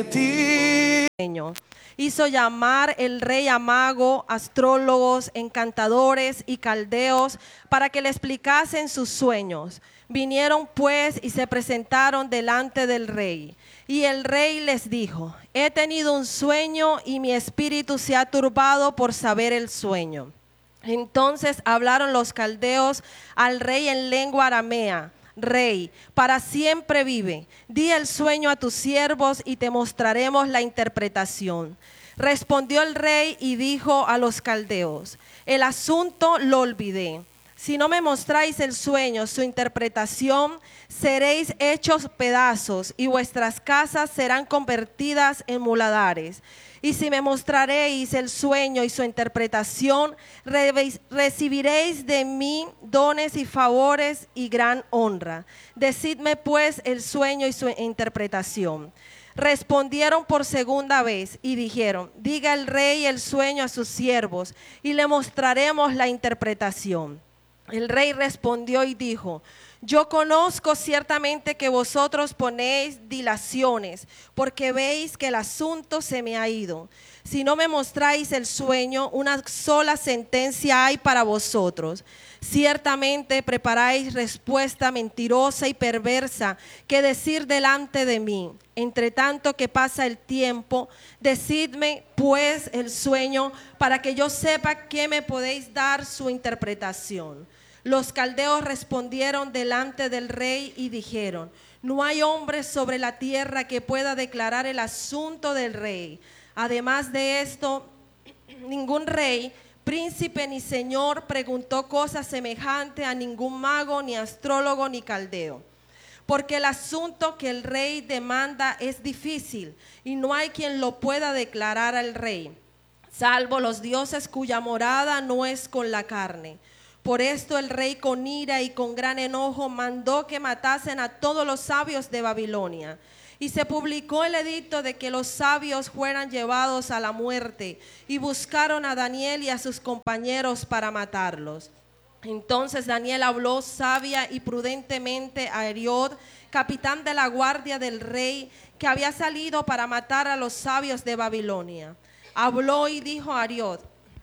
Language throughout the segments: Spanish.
ti. Hizo llamar el rey a magos, astrólogos, encantadores y caldeos para que le explicasen sus sueños. Vinieron pues y se presentaron delante del rey. Y el rey les dijo: he tenido un sueño y mi espíritu se ha turbado por saber el sueño. Entonces hablaron los caldeos al rey en lengua aramea: Rey, para siempre vive. Di el sueño a tus siervos y te mostraremos la interpretación. Respondió el rey y dijo a los caldeos: el asunto lo olvidé. Si no me mostráis el sueño, su interpretación, seréis hechos pedazos y vuestras casas serán convertidas en muladares. Y si me mostraréis el sueño y su interpretación, recibiréis de mí dones y favores y gran honra. Decidme pues el sueño y su interpretación. Respondieron por segunda vez y dijeron: diga el rey el sueño a sus siervos y le mostraremos la interpretación. El rey respondió y dijo: yo conozco ciertamente que vosotros ponéis dilaciones, porque veis que el asunto se me ha ido. Si no me mostráis el sueño, una sola sentencia hay para vosotros. Ciertamente preparáis respuesta mentirosa y perversa que decir delante de mí. Entre tanto que pasa el tiempo, decidme pues el sueño para que yo sepa que me podéis dar su interpretación. Los caldeos respondieron delante del rey y dijeron: no hay hombre sobre la tierra que pueda declarar el asunto del rey. Además de esto, ningún rey, príncipe ni señor preguntó cosa semejante a ningún mago, ni astrólogo, ni caldeo. Porque el asunto que el rey demanda es difícil y no hay quien lo pueda declarar al rey, salvo los dioses cuya morada no es con la carne. Por esto el rey con ira y con gran enojo mandó que matasen a todos los sabios de Babilonia. Y se publicó el edicto de que los sabios fueran llevados a la muerte, y buscaron a Daniel y a sus compañeros para matarlos. Entonces Daniel habló sabia y prudentemente a Ariod, capitán de la guardia del rey, que había salido para matar a los sabios de Babilonia. Habló y dijo a Ariod,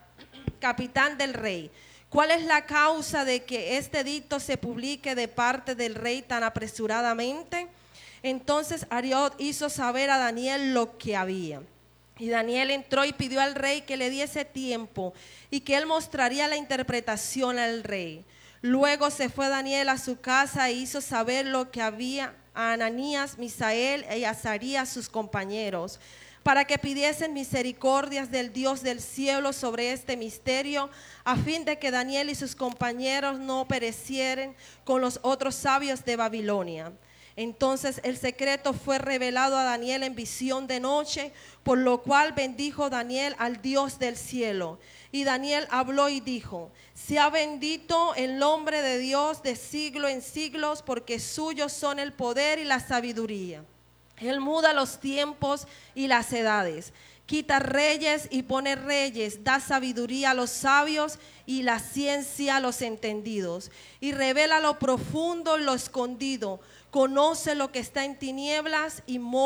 capitán del rey: ¿cuál es la causa de que este edicto se publique de parte del rey tan apresuradamente? Entonces Ariod hizo saber a Daniel lo que había. Y Daniel entró y pidió al rey que le diese tiempo y que él mostraría la interpretación al rey. Luego se fue Daniel a su casa e hizo saber lo que había a Ananías, Misael y Azarías, sus compañeros, para que pidiesen misericordias del Dios del cielo sobre este misterio, a fin de que Daniel y sus compañeros no perecieren con los otros sabios de Babilonia. Entonces el secreto fue revelado a Daniel en visión de noche, por lo cual bendijo Daniel al Dios del cielo. Y Daniel habló y dijo: sea bendito el nombre de Dios de siglo en siglos, porque suyos son el poder y la sabiduría. Él muda los tiempos y las edades, quita reyes y pone reyes, da sabiduría a los sabios y la ciencia a los entendidos, y revela lo profundo y lo escondido. Conoce lo que está en tinieblas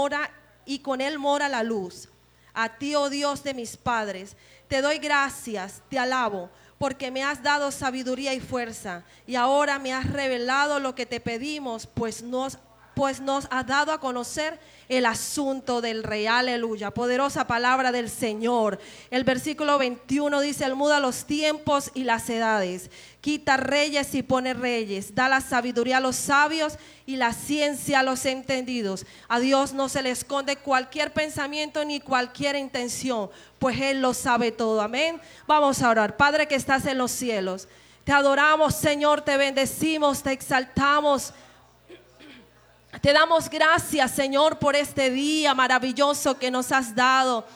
y con él mora la luz. A ti, oh Dios de mis padres, te doy gracias, te alabo, porque me has dado sabiduría y fuerza, y ahora me has revelado lo que te pedimos, pues nos has dado a conocer el asunto del rey. Aleluya, poderosa palabra del Señor. El versículo 21 dice: Él muda los tiempos y las edades, quita reyes y pone reyes, da la sabiduría a los sabios y la ciencia a los entendidos. A Dios no se le esconde cualquier pensamiento ni cualquier intención, pues Él lo sabe todo. Amén. Vamos a orar. Padre que estás en los cielos, te adoramos, Señor, te bendecimos, te exaltamos. Te damos gracias, Señor, por este día maravilloso que nos has dado.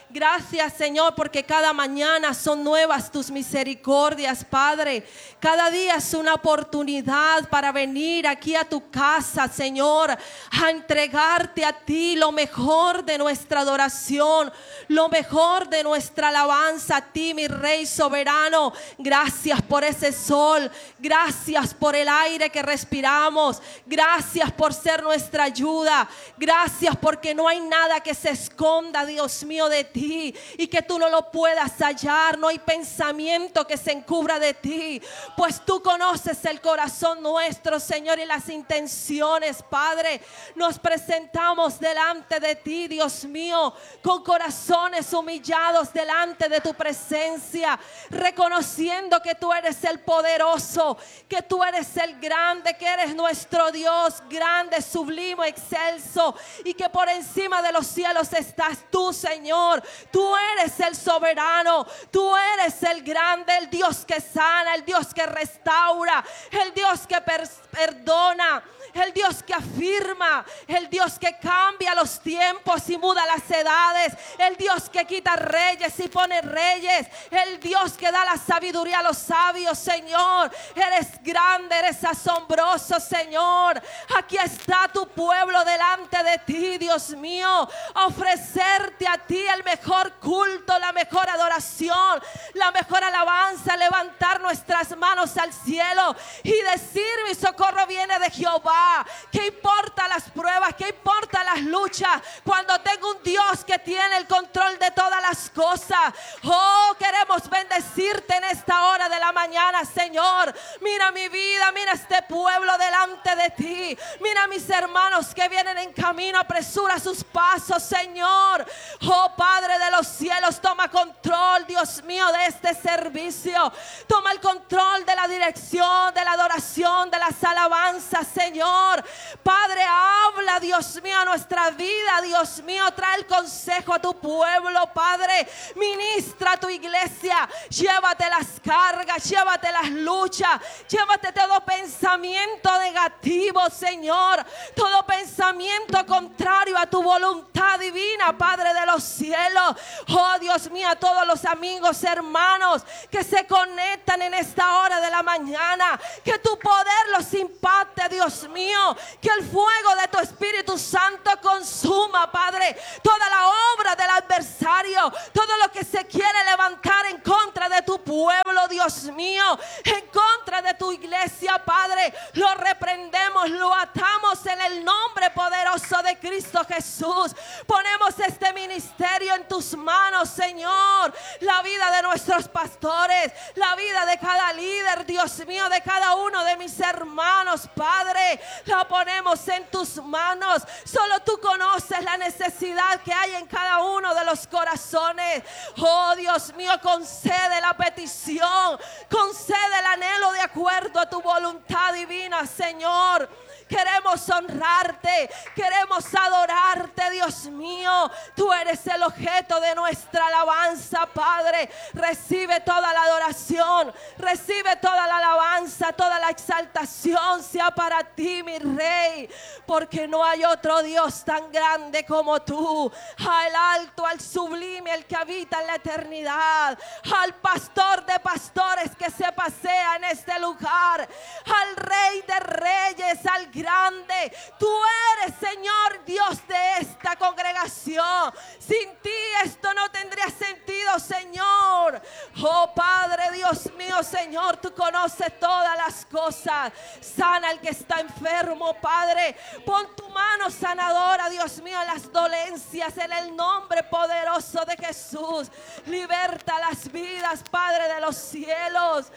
Gracias, Señor, porque cada mañana son nuevas tus misericordias, Padre. Cada día es una oportunidad para venir aquí a tu casa, Señor, a entregarte a ti lo mejor de nuestra adoración, lo mejor de nuestra alabanza a ti, mi Rey soberano. Gracias por ese sol, gracias por el aire que respiramos, gracias por ser nuestra ayuda, gracias porque no hay nada que se esconda, Dios mío, de ti y que tú no lo puedas hallar. No hay pensamiento que se encubra de ti, pues tú conoces el corazón nuestro, Señor, y las intenciones, Padre. Nos presentamos delante de ti, Dios mío, con corazones humillados delante de tu presencia, reconociendo que tú eres el poderoso, que tú eres el grande, que eres nuestro Dios grande, sublime, excelso, y que por encima de los cielos estás tú, Señor. Tú eres el soberano, tú eres el grande, el Dios que sana, el Dios que restaura, el Dios que perdona, el Dios que afirma, el Dios que cambia los tiempos y muda las edades, el Dios que quita reyes y pone reyes, el Dios que da la sabiduría a los sabios, Señor. Eres grande, eres asombroso, Señor. Aquí está tu pueblo delante de ti, Dios mío, a ofrecerte a ti el mejor culto, la mejor adoración, la mejor alabanza, levantar nuestras manos al cielo y decir: mi socorro viene de Jehová. ¿Qué importa las pruebas? ¿Qué importa las luchas? Cuando tengo un Dios que tiene el control de todas las cosas. Oh, queremos bendecirte en esta hora de la mañana, Señor. Mira mi vida, mira este pueblo delante de ti. Mira mis hermanos que vienen en camino, apresura sus pasos, Señor. Oh, Padre de los cielos, toma control, Dios mío, de este servicio. Toma el control de la dirección, de la adoración, de las alabanzas, Señor. Padre, habla, Dios mío, a nuestra vida, Dios mío, trae el consejo a tu pueblo, Padre. Ministra a tu iglesia, llévate las cargas, llévate las luchas, llévate todo pensamiento negativo, Señor, todo pensamiento contrario a tu voluntad divina, Padre de los cielos. Oh, Dios mío, a todos los amigos, hermanos que se conectan en esta hora de la mañana, que tu poder los impacte, Dios mío, que el fuego de tu Espíritu Santo consuma, Padre, toda la obra del adversario, todo lo que se quiere levantar en contra de tu pueblo, Dios mío, en contra de tu iglesia, Padre. Lo reprendemos, lo atamos en el nombre poderoso de Cristo Jesús. Ponemos este ministerio en tus manos, Señor. La vida de nuestros pastores, la vida de cada líder, Dios mío, de cada uno de mis hermanos, Padre, la ponemos en tus manos. Solo tú conoces la necesidad que hay en cada uno de los corazones. Oh, Dios mío, concede la petición, concede el anhelo de acuerdo a tu voluntad divina, Señor. Queremos honrarte, queremos adorarte, Dios mío. Tú eres el objeto de nuestra alabanza, Padre. Recibe toda la adoración, recibe toda la alabanza, toda la exaltación sea para ti, mi Rey, porque no hay otro Dios tan grande como tú. Al alto, al sublime, el que habita en la eternidad, al pastor de pastores que se pasea en este lugar, al Rey de reyes, al grande. Tú eres, Señor, Dios de esta congregación. Sin ti esto no tendría sentido, Señor. Oh, Padre, Dios mío, Señor, tú conoces todas las cosas. Sana al que está enfermo, Padre. Pon tu mano sanadora, Dios mío, en las dolencias, en el nombre poderoso de Jesús. Liberta las vidas, Padre de los cielos.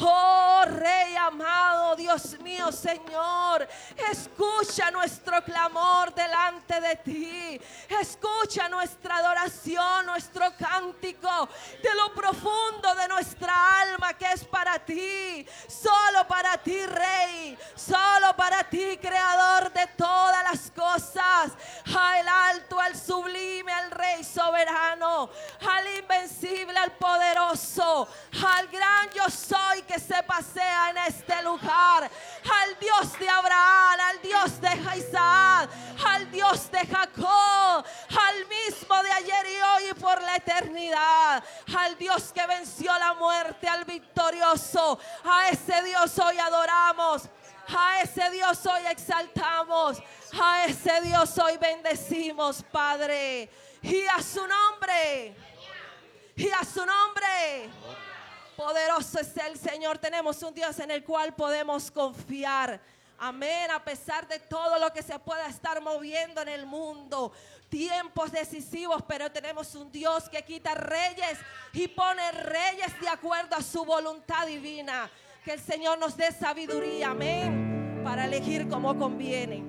Oh, Rey amado, Dios mío, Señor, escucha nuestro clamor delante de ti. Escucha nuestra adoración, nuestro cántico de lo profundo de nuestra alma, que es para ti, solo para ti, Rey, solo para ti, Creador de todas las cosas. Al alto, al sublime, al Rey soberano, al invencible, al poderoso, al gran yo soy que se pasea en este lugar, al Dios de Abraham, al Dios de Isaac, al Dios de Jacob, al mismo de ayer y hoy y por la eternidad, al Dios que venció la muerte, al victorioso. A ese Dios hoy adoramos, a ese Dios hoy exaltamos, a ese Dios hoy bendecimos, Padre. Y a su nombre, y a su nombre. Poderoso es el Señor. Tenemos un Dios en el cual podemos confiar. Amén. A pesar de todo lo que se pueda estar moviendo en el mundo, tiempos decisivos, pero tenemos un Dios que quita reyes y pone reyes de acuerdo a su voluntad divina. Que el Señor nos dé sabiduría, amén, para elegir como conviene.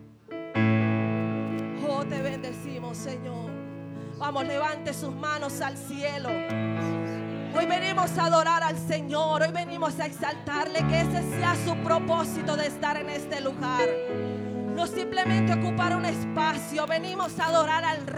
Oh, te bendecimos, Señor. Vamos, levante sus manos al cielo. Hoy venimos a adorar al Señor. Hoy venimos a exaltarle, que ese sea su propósito de estar en este lugar. No simplemente ocupar un espacio. Venimos a adorar al Rey.